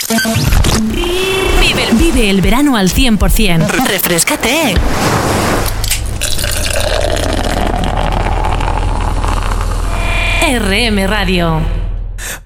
Vive el verano al 100%. Refréscate. RM Radio.